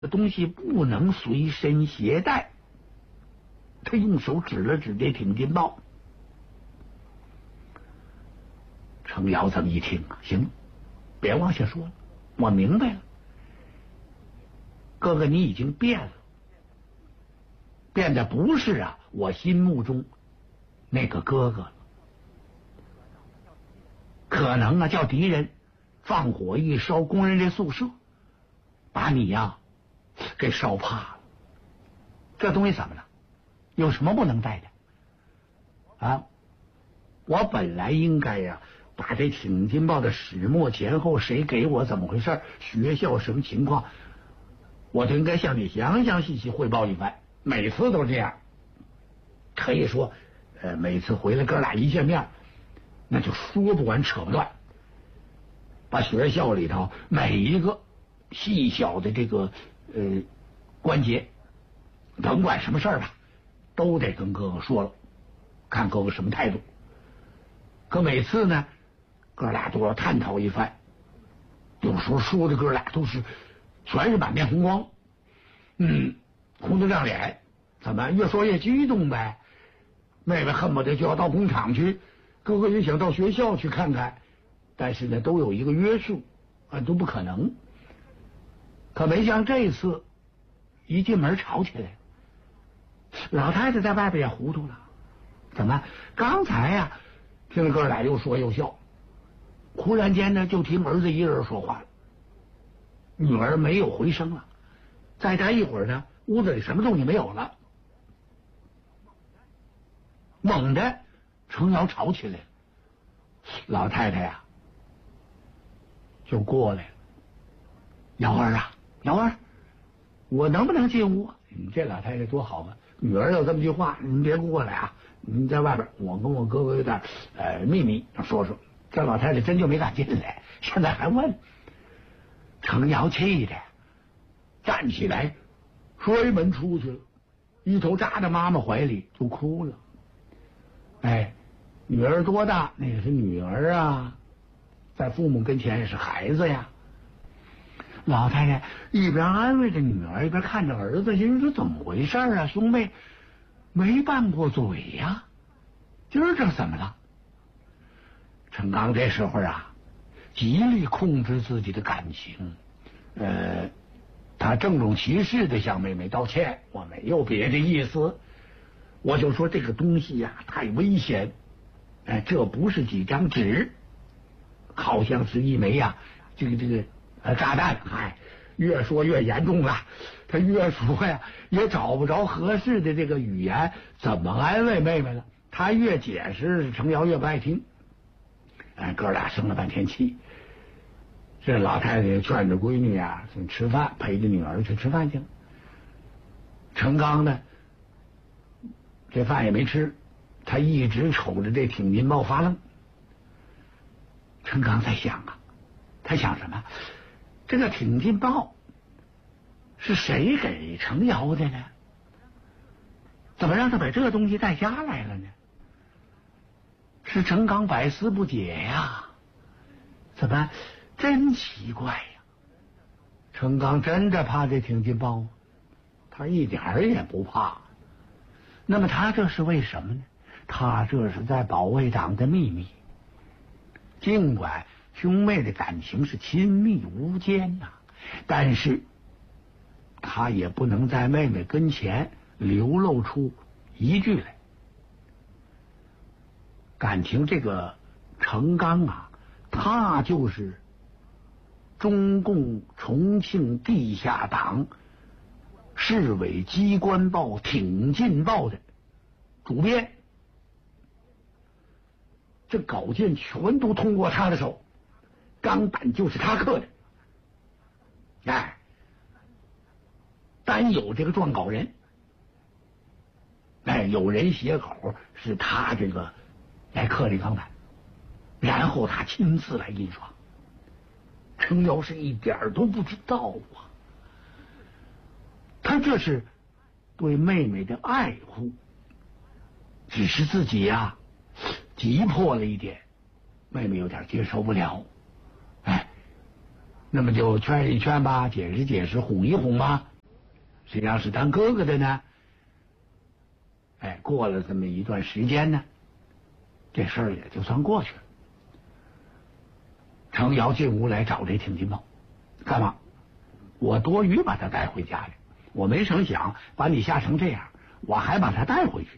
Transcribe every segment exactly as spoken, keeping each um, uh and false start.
这东西不能随身携带。他用手指了指这挺金豹。程瑶这么一听啊，行，别往下说了，我明白了。哥哥，你已经变了，变的不是啊我心目中那个哥哥了，可能啊叫敌人放火一烧工人这宿舍，把你呀、啊、给烧怕了。这东西怎么了？有什么不能带的啊？我本来应该呀、啊、把这挺金豹的始末前后，谁给我怎么回事，学校什么情况，我就应该向你详详细细汇报一番。每次都这样，可以说呃，每次回来哥俩一见面，那就说不完扯不断，把学校里头每一个细小的这个呃关节，甭管什么事儿吧，都得跟哥哥说了，看哥哥什么态度。可每次呢，哥俩都要探讨一番，有时候说的哥俩都是全是满面红光，嗯，红得亮脸，怎么越说越激动呗？妹妹恨不得就要到工厂去，哥哥也想到学校去看看，但是呢，都有一个约束啊，都不可能。可没像这次一进门吵起来，老太太在外边也糊涂了。怎么？刚才呀、啊，听着哥俩又说又笑，忽然间呢，就听儿子一人说话了，女儿没有回声了。再待一会儿呢，屋子里什么东西没有了。猛地，程瑶吵起来了，老太太呀、啊，就过来了。瑶儿啊，瑶儿，我能不能进屋？你这老太太多好啊！女儿有这么句话，你别过来啊！你在外边，我跟我哥哥有点呃秘密说说。这老太太真就没敢进来，现在还问。程瑶气的站起来，摔门出去了，一头扎在妈妈怀里就哭了。哎，女儿多大？那也是女儿啊，在父母跟前也是孩子呀。老太太一边安慰着女儿，一边看着儿子，心说怎么回事啊？兄妹没拌过嘴呀，今儿这怎么了？程刚这时候啊，极力控制自己的感情，呃，他郑重其事的向妹妹道歉，我没有别的意思，我就说这个东西呀、啊、太危险，哎、呃，这不是几张纸，好像是一枚呀、啊，这个这个呃炸弹，哎，越说越严重了，他越说呀也找不着合适的这个语言，怎么安慰妹妹了？他越解释，程瑶越不爱听。哎，哥俩生了半天气。这老太太劝着闺女啊，吃饭，陪着女儿去吃饭去了。程刚呢，这饭也没吃，他一直瞅着这挺金豹发愣。程刚在想啊，他想什么？这个挺金豹是谁给程瑶的呢？怎么让他把这个东西带家来了呢？是程刚百思不解呀，怎么真奇怪呀？程刚真的怕这挺金豹？他一点儿也不怕。那么他这是为什么呢？他这是在保卫党的秘密。尽管兄妹的感情是亲密无间呐、啊，但是他也不能在妹妹跟前流露出一句来。感情这个程刚啊，他就是中共重庆地下党市委机关报《挺进报》的主编，这稿件全都通过他的手，钢板就是他刻的，哎，单有这个撰稿人，哎，有人写稿是他这个来刻这钢板，然后他亲自来印刷。程瑶是一点都不知道啊，他这是对妹妹的爱护，只是自己呀、啊、急迫了一点，妹妹有点接受不了，哎，那么就劝一劝吧，解释解释，哄一哄吧。 谁要是当哥哥的呢？哎，过了这么一段时间呢，这事儿也就算过去了。程瑶进屋来找这挺金豹，干嘛？我多余把他带回家里，我没成想把你吓成这样，我还把他带回去。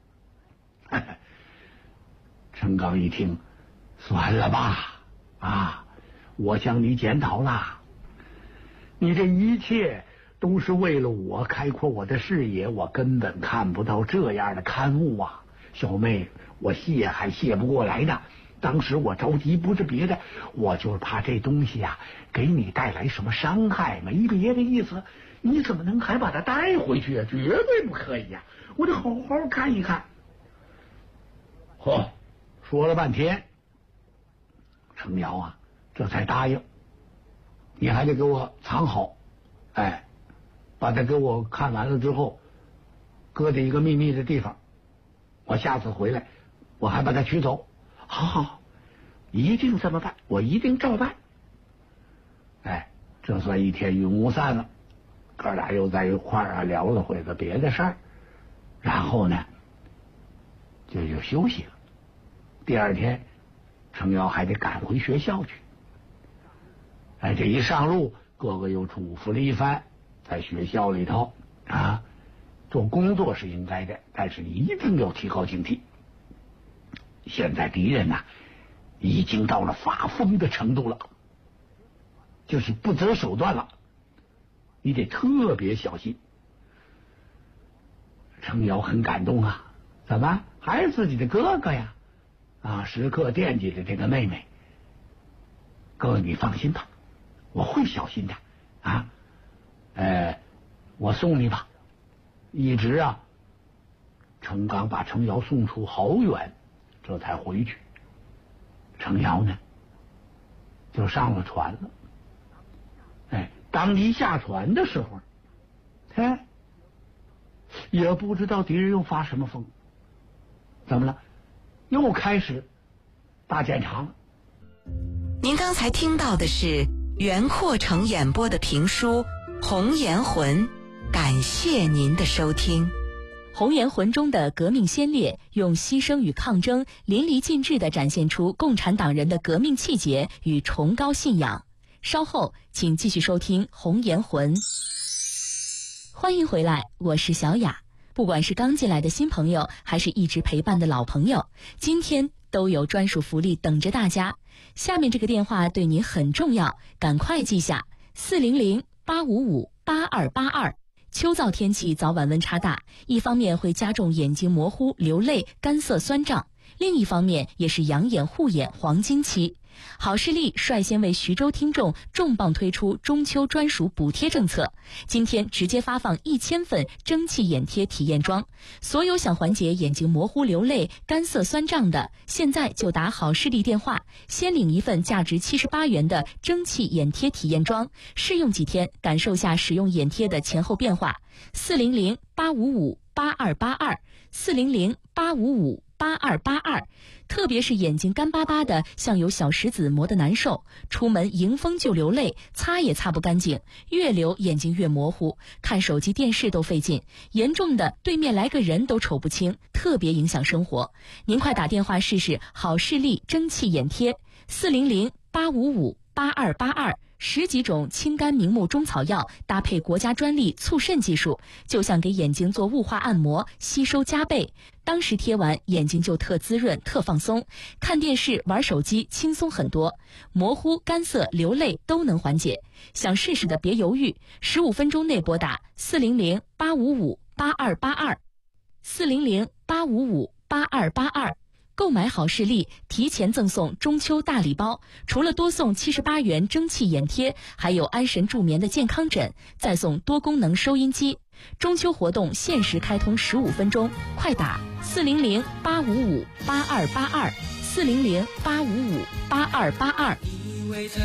程刚一听，算了吧，啊，我向你检讨啦，你这一切都是为了我开阔我的视野，我根本看不到这样的刊物啊，小妹，我谢还谢不过来的。当时我着急不是别的，我就是怕这东西啊给你带来什么伤害，没别的意思。你怎么能还把它带回去啊？绝对不可以呀、啊！我得好好看一看。嚯，说了半天，程瑶啊，这才答应。你还得给我藏好，哎，把它给我看完了之后，搁在一个秘密的地方。我下次回来，我还把它取走。好好，一定这么办，我一定照办。哎，这算一天云雾散了，哥俩又在一块儿啊聊了会个别的事儿，然后呢就就休息了。第二天，程瑶还得赶回学校去。哎，这一上路，哥哥又嘱咐了一番，在学校里头啊，做工作是应该的，但是一定要提高警惕。现在敌人呐、啊，已经到了发疯的程度了，就是不择手段了，你得特别小心。程瑶很感动啊，怎么还是自己的哥哥呀？啊，时刻惦记着这个妹妹。哥哥，你放心吧，我会小心的啊。呃，我送你吧。一直啊，程刚把程瑶送出好远。这才回去，程瑶呢就上了船了。哎，当一下船的时候，哎，也不知道敌人又发什么疯，怎么了？又开始大检查了。 您刚才听到的是袁阔成演播的评书《红颜魂》，感谢您的收听。 《红颜魂》中的革命先烈用牺牲与抗争淋漓尽致地展现出共产党人的革命气节与崇高信仰。稍后请继续收听《红颜魂》。欢迎回来，我是小雅。不管是刚进来的新朋友，还是一直陪伴的老朋友，今天都有专属福利等着大家。下面这个电话对您很重要，赶快记下四零零八五五八二八二。秋燥天气早晚温差大，一方面会加重眼睛模糊、流泪、干涩酸胀，另一方面也是养眼护眼黄金期。好视力率先为徐州听众重磅推出中秋专属补贴政策，今天直接发放一千份蒸汽眼贴体验装，所有想缓解眼睛模糊、流泪、干涩酸胀的，现在就打好视力电话，先领一份价值七十八元的蒸汽眼贴体验装，试用几天，感受下使用眼贴的前后变化。四零零八五五八二八二，四零零八五五八二八二。特别是眼睛干巴巴的，像有小石子磨得难受，出门迎风就流泪，擦也擦不干净，越流眼睛越模糊，看手机电视都费劲，严重的对面来个人都瞅不清，特别影响生活。您快打电话试试好视力蒸汽眼贴，四零零八五五八二八二。十几种清肝明目中草药搭配国家专利促渗技术，就像给眼睛做雾化按摩，吸收加倍。当时贴完眼睛就特滋润特放松，看电视玩手机轻松很多，模糊干涩流泪都能缓解。想试试的别犹豫，十五分钟内拨打四零零八五五八二八二，四零零八五五八二八二。购买好视力，提前赠送中秋大礼包，除了多送七十八元蒸汽眼贴，还有安神助眠的健康枕，再送多功能收音机。中秋活动限时开通十五分钟，快打四零零八五五八二八二，四零零八五五八二八二。